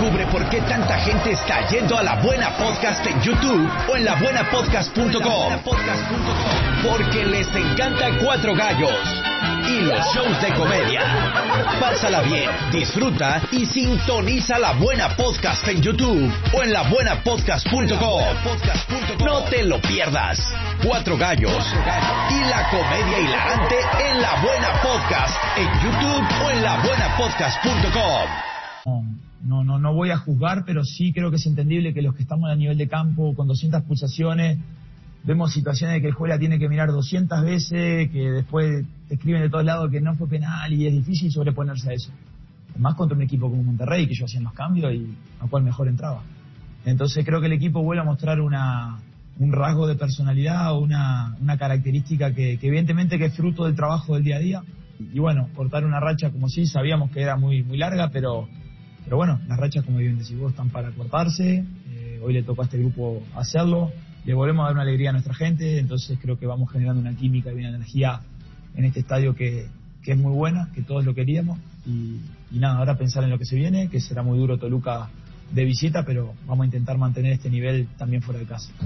Descubre por qué tanta gente está yendo a La Buena Podcast en YouTube o en labuenapodcast.com. Porque les encanta Cuatro Gallos y los shows de comedia. Pásala bien, disfruta y sintoniza La Buena Podcast en YouTube o en labuenapodcast.com. No te lo pierdas. Cuatro Gallos y la comedia hilarante en La Buena Podcast en YouTube o en labuenapodcast.com. No voy a juzgar, pero sí creo que es entendible que los que estamos a nivel de campo con 200 pulsaciones, vemos situaciones de que el juez la tiene que mirar 200 veces, que después te escriben de todos lados que no fue penal y es difícil sobreponerse a eso. Más contra un equipo como Monterrey, que yo hacía los cambios y a cual mejor entraba. Entonces creo que el equipo vuelve a mostrar un rasgo de personalidad o una característica que evidentemente que es fruto del trabajo del día a día. Y bueno, cortar una racha como sí, sabíamos que era muy larga, pero bueno, las rachas, como bien decís vos, están para cortarse. Hoy le tocó a este grupo hacerlo. Le volvemos a dar una alegría a nuestra gente, entonces creo que vamos generando una química y una energía en este estadio que es muy buena, que todos lo queríamos. Y nada, ahora pensar en lo que se viene, que será muy duro Toluca de visita, pero vamos a intentar mantener este nivel también fuera de casa.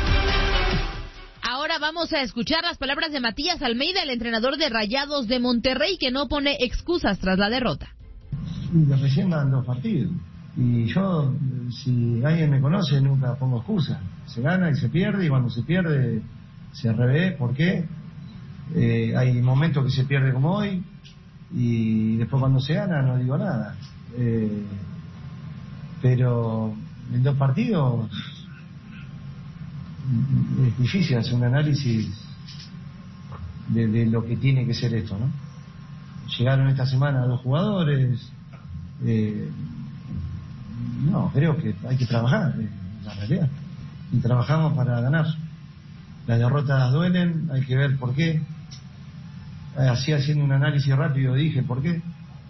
Ahora vamos a escuchar las palabras de Matías Almeida, el entrenador de Rayados de Monterrey, que no pone excusas tras la derrota. Recién van 2 partidos. Y yo, si alguien me conoce, nunca pongo excusas. Se gana y se pierde, y cuando se pierde, se revé. ¿Por qué? Hay momentos que se pierde como hoy, y después cuando se gana no digo nada. Pero en 2 partidos es difícil hacer un análisis de lo que tiene que ser esto, ¿no? Llegaron esta semana 2 jugadores. No, creo que hay que trabajar, la realidad. Y trabajamos para ganar. Las derrotas duelen, hay que ver por qué. Así, haciendo un análisis rápido, dije por qué.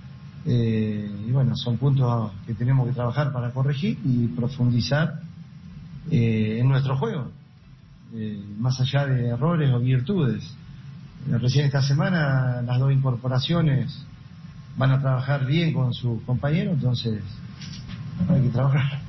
Y bueno, son puntos que tenemos que trabajar para corregir y profundizar en nuestro juego, más allá de errores o virtudes. Recién esta semana las 2 incorporaciones van a trabajar bien con sus compañeros, entonces hay que trabajar.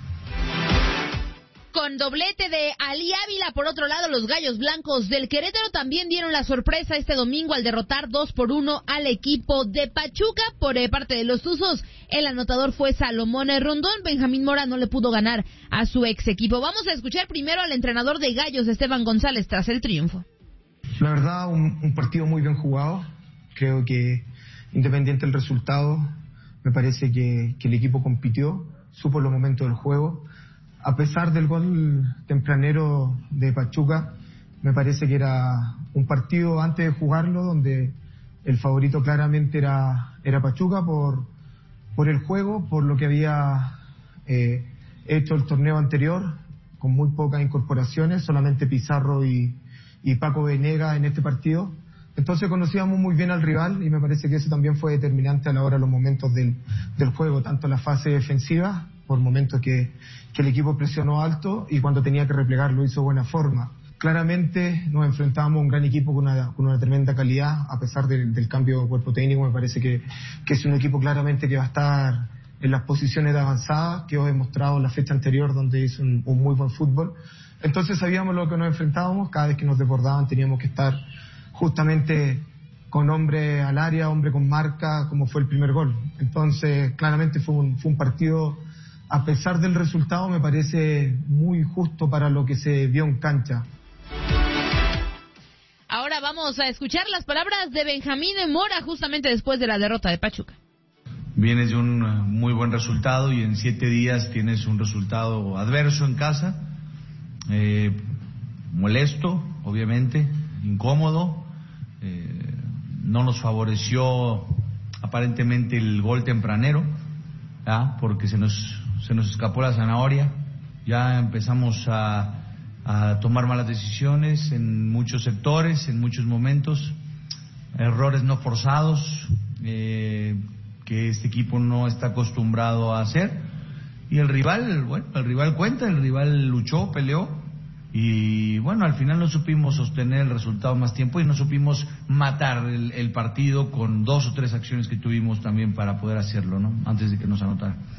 Con doblete de Ali Ávila, por otro lado, los Gallos Blancos del Querétaro también dieron la sorpresa este domingo al derrotar 2-1 al equipo de Pachuca. Por parte de los Tuzos, el anotador fue Salomón Rondón. Benjamín Mora no le pudo ganar a su ex equipo. Vamos a escuchar primero al entrenador de Gallos, Esteban González, tras el triunfo. La verdad, un partido muy bien jugado. Creo que, independiente del resultado, me parece que el equipo compitió, supo los momentos del juego. A pesar del gol tempranero de Pachuca, me parece que era un partido antes de jugarlo donde el favorito claramente era Pachuca por el juego, por lo que había hecho el torneo anterior, con muy pocas incorporaciones, solamente Pizarro y Paco Venega en este partido. Entonces conocíamos muy bien al rival y me parece que eso también fue determinante a la hora de los momentos del juego, tanto la fase defensiva, por momentos que el equipo presionó alto, y cuando tenía que replegar lo hizo de buena forma. Claramente nos enfrentábamos a un gran equipo con una tremenda calidad, a pesar del cambio de cuerpo técnico. Me parece que es un equipo claramente que va a estar en las posiciones de avanzada, que os he mostrado en la fecha anterior donde hizo un muy buen fútbol. Entonces sabíamos lo que nos enfrentábamos, cada vez que nos desbordaban teníamos que estar justamente con hombre al área, hombre con marca, como fue el primer gol. Entonces claramente fue un partido, a pesar del resultado, me parece muy justo para lo que se vio en cancha. Ahora vamos a escuchar las palabras de Benjamín Mora justamente después de la derrota de Pachuca. Vienes de un muy buen resultado y en 7 días tienes un resultado adverso en casa, molesto, obviamente, incómodo. No nos favoreció aparentemente el gol tempranero, porque se nos escapó la zanahoria. Ya empezamos a tomar malas decisiones en muchos sectores, en muchos momentos, errores no forzados que este equipo no está acostumbrado a hacer. Y el rival cuenta, el rival luchó, peleó, y bueno, al final no supimos sostener el resultado más tiempo y no supimos matar el partido con 2 o 3 acciones que tuvimos también para poder hacerlo, ¿no? Antes de que nos anotaran.